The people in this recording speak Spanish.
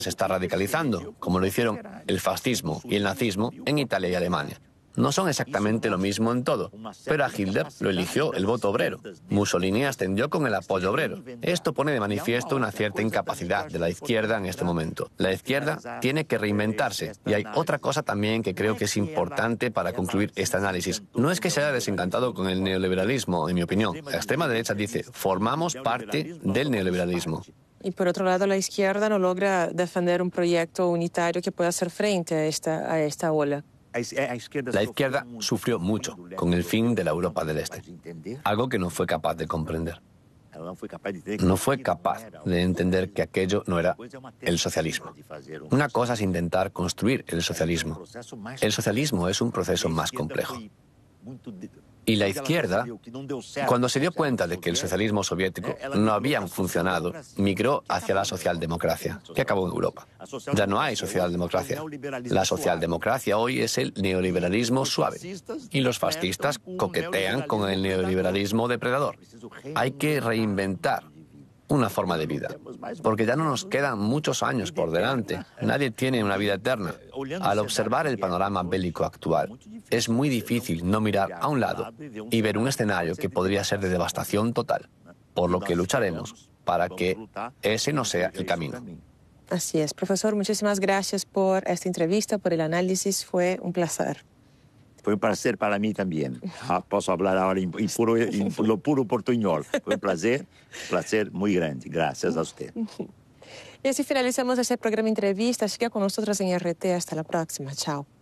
se está radicalizando, como lo hicieron el fascismo y el nazismo en Italia y Alemania. No son exactamente lo mismo en todo, pero a Hitler lo eligió el voto obrero. Mussolini ascendió con el apoyo obrero. Esto pone de manifiesto una cierta incapacidad de la izquierda en este momento. La izquierda tiene que reinventarse. Y hay otra cosa también que creo que es importante para concluir este análisis. No es que se haya desencantado con el neoliberalismo, en mi opinión. La extrema derecha dice, formamos parte del neoliberalismo. Y por otro lado, la izquierda no logra defender un proyecto unitario que pueda hacer frente a esta ola. La izquierda sufrió mucho con el fin de la Europa del Este, algo que no fue capaz de comprender. No fue capaz de entender que aquello no era el socialismo. Una cosa es intentar construir el socialismo. El socialismo es un proceso más complejo. Y la izquierda, cuando se dio cuenta de que el socialismo soviético no había funcionado, migró hacia la socialdemocracia, que acabó en Europa. Ya no hay socialdemocracia. La socialdemocracia hoy es el neoliberalismo suave. Y los fascistas coquetean con el neoliberalismo depredador. Hay que reinventar una forma de vida, porque ya no nos quedan muchos años por delante. Nadie tiene una vida eterna. Al observar el panorama bélico actual, es muy difícil no mirar a un lado y ver un escenario que podría ser de devastación total, por lo que lucharemos para que ese no sea el camino. Así es. Profesor, muchísimas gracias por esta entrevista, por el análisis. Fue un placer. Foi um prazer para mim também. Posso falar agora em puro portunhol. Foi um prazer muito grande. Graças a você. Y así finalizamos este programa Entrevista. Siga con nosotros en RT. Hasta la próxima. Chao.